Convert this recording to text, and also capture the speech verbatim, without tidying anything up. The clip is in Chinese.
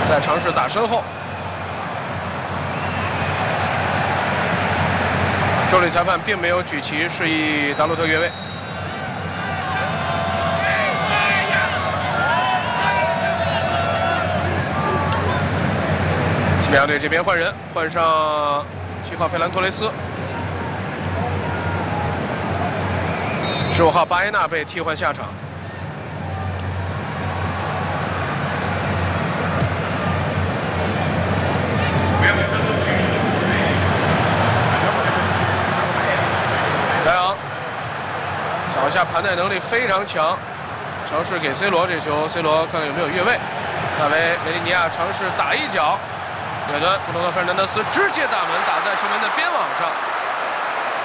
再尝试打身后。助理裁判并没有举旗示意达洛特越位。西班牙队这边换人，换上七号费兰托雷斯，十五号巴耶纳被替换下场。莱昂脚下盘带能力非常强，尝试给 C 罗这球 ，C 罗看看有没有越位。大维梅利尼亚尝试打一脚。远端，布鲁诺·费尔南德斯直接打门，打在球门的边网上。